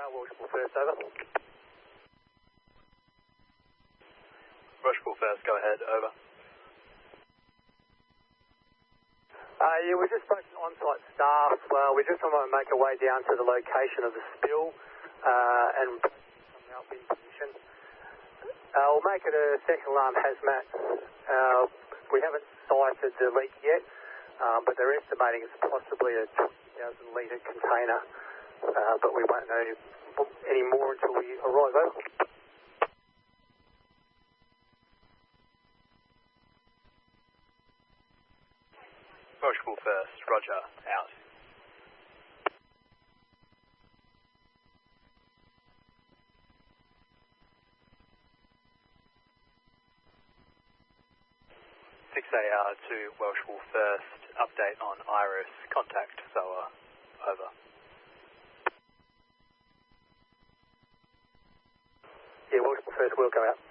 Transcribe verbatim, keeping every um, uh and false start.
uh, Welshpool first, over. Welshpool first, go ahead, over. Uh, yeah, we just spoke to on-site staff. Uh, we just want to make our way down to the location of the spill uh, and some help in position. Uh, we'll make it a second alarm hazmat. Uh, we haven't sighted the leak yet, um, but they're estimating it's possibly a twenty thousand litre container, uh, but we won't know any more until we arrive over. Welshpool first, roger, out. six A R to Welshpool first, update on Iris, contact S O A, over. Yeah, Welshpool first, we'll go out.